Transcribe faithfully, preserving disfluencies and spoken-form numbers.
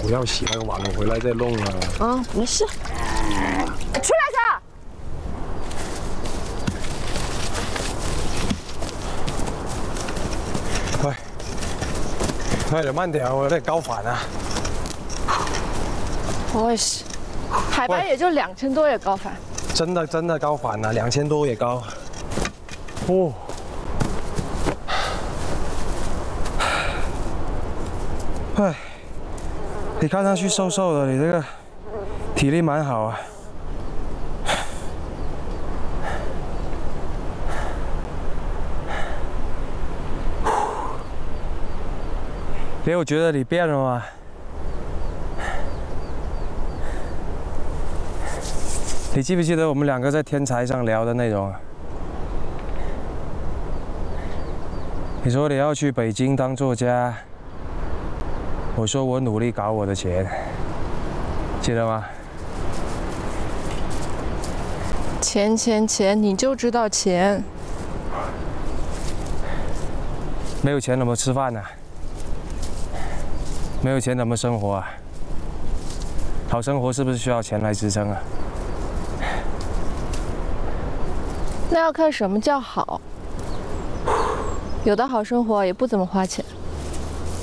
不要洗那个碗，我回来再弄啊。 啊，没事。出来噻！ 喂，快点慢点，我有点高反啊。 我也是，海拔也就两千多也高反。 真的真的高反了，两千多也高。哦。 哎，你看上去瘦瘦的，你这个体力蛮好啊。没有觉得你变了吗？你记不记得我们两个在天才上聊的内容啊？你说你要去北京当作家。 我说我努力搞我的钱，记得吗？ 钱钱钱，你就知道钱。 没有钱怎么吃饭呢？没有钱怎么生活啊？好生活是不是需要钱来支撑啊？ 那要看什么叫好。有的好生活也不怎么花钱。